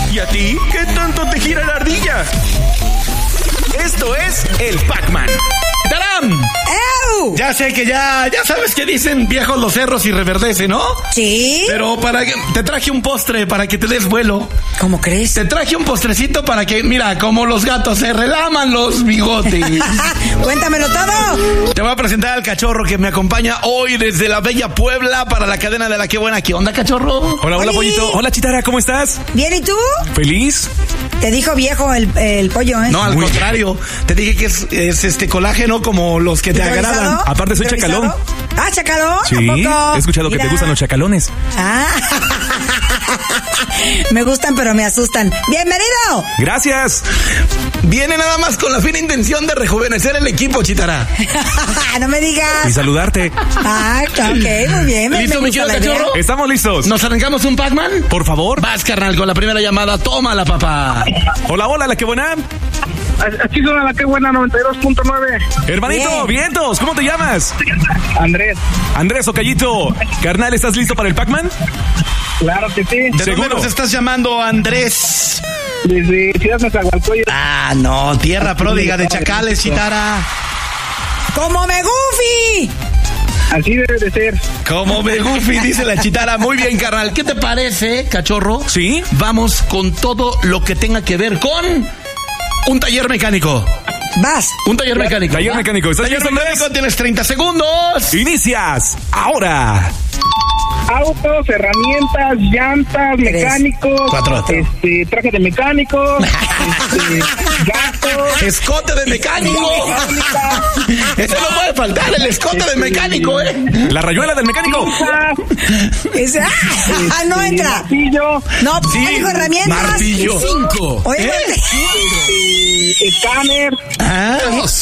¿Y a ti? ¿Qué tanto te gira la ardilla? Esto es el Pac-Man. ¡Taram! ¡Ew! Ya sé que ya sabes que dicen viejos los cerros y reverdece, ¿no? Sí. Pero te traje un postre para que te des vuelo. ¿Cómo crees? Te traje un postrecito para que, mira, como los gatos se relaman los bigotes. Cuéntamelo todo. Te voy a presentar al cachorro que me acompaña hoy desde la bella Puebla para la cadena de La Qué Buena. ¿Qué onda, cachorro? Hola, ¡Oli! pollito. Hola, Chitara, ¿cómo estás? Bien, ¿y tú? ¿Feliz? Te dijo viejo el pollo, ¿eh? No, al contrario. Te dije que es colágeno como los que te agradan. Aparte soy chacalón. Ah, ¿chacalón? Sí, ¿A poco? he escuchado que te gustan los chacalones. Ah. Me gustan, pero me asustan. ¡Bienvenido! Gracias. Viene nada más con la fina intención de rejuvenecer el equipo, Chitara. No me digas. Y saludarte. Ah, ok, muy bien. ¿Listo, mi querido cachorro? ¿Estamos listos? ¿Nos arrancamos un Pac-Man? Por favor. Vas, carnal, con la primera llamada. Tómala, papá. Hola, La Qué Buena. Aquí suena La Qué Buena 92.9. Hermanito, Bien. vientos, ¿cómo te llamas? Andrés, Andrés Ocallito. Carnal, ¿estás listo para el Pac-Man? claro que sí. ¿De dónde ¿Seguro? nos estás llamando, Andrés? Desde Ciudad Nezahualcóyotl. Ah, no, tierra pródiga de chacales, Chitara. ¡Como me Goofy! Así debe de ser. Como me Goofy, dice la Chitara. Muy bien, carnal. ¿Qué te parece, cachorro? Sí. Vamos con todo lo que tenga que ver con un taller mecánico. Vas. Un taller mecánico. Taller mecánico. ¿Estás Taller listo, Andrés? mecánico, tienes 30 segundos. Inicias ahora. Autos, herramientas, llantas, mecánicos, 4. traje de mecánicos, gatos, Escote de mecánico. Eso no puede faltar, el escote de mecánico, ¿eh? La rayuela del mecánico. Ese- ¡Ah, no entra! martillo, No, pues Sí, dijo herramientas. martillo. 5. Oye, escáner, Ah,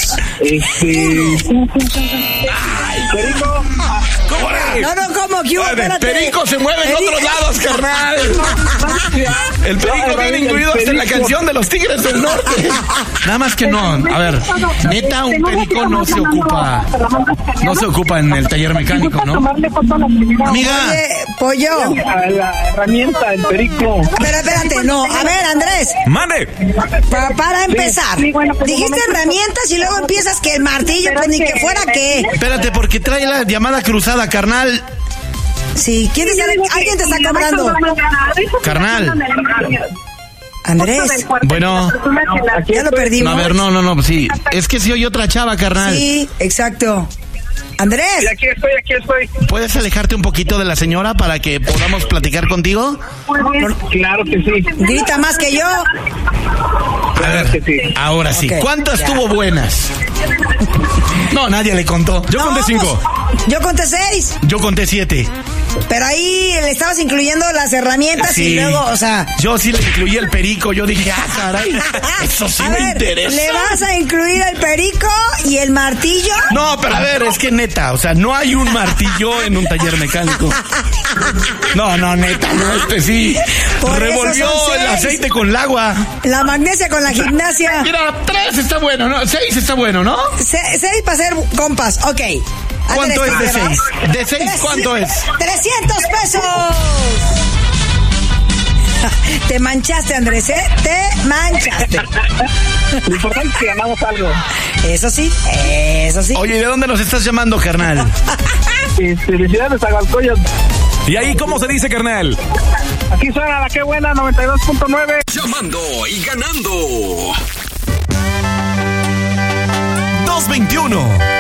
perico. ¿cómo era? no, ¿cómo? ¿Qué hubo? Espérate. Perico se mueve en otros lados, carnal. El perico viene incluido hasta en la canción de los Tigres del Norte. Nada más que no. A ver, neta, un perico no se ocupa. No se ocupa en el taller mecánico, ¿no? Amiga, Oye, pollo. A la herramienta, el perico. Pero espérate, no. A ver, Andrés. Mande. Para empezar, dijiste herramientas y luego empiezas que el martillo, pues ni que fuera que. espérate, porque trae la llamada cruzada, carnal. Sí, alguien te está cobrando. Carnal. Andrés, Bueno, ya lo no, perdimos. a ver, no, sí. Es que si oye otra chava, carnal. Sí, exacto. Andrés, Aquí estoy. ¿Puedes alejarte un poquito de la señora para que podamos platicar contigo? Claro que sí. grita más que yo. A ver, ahora sí. Ok, ¿Cuántas ya. tuvo buenas? No, nadie le contó. Yo conté 5. Yo conté 6, Yo conté 7. pero ahí le estabas incluyendo las herramientas Sí. y luego, o sea. Yo sí le incluí el perico. Yo dije, caray, eso sí A me ver, interesa. ¿le vas a incluir el perico y el martillo? No, pero a ver, es que neta, o sea, no hay un martillo en un taller mecánico. No, neta, no, sí. Por eso Revolvió son el 6. aceite con el agua. La magnesia con la gimnasia. Mira, 3 está bueno, ¿no? 6 está bueno, ¿no? 6 para hacer compas, ok. ¿Cuánto Andrés, es de ¿te vas? 6? ¿De 6 cuánto es? 300 pesos. Te manchaste, Andrés, ¿eh? Te manchaste. Lo importante es que ganamos algo. Eso sí, eso sí. Oye, ¿de dónde nos estás llamando, carnal? De Ciudad Nezahualcóyotl. ¿Y ahí cómo se dice, carnal? Aquí suena La Qué Buena 92.9. Llamando y ganando. 221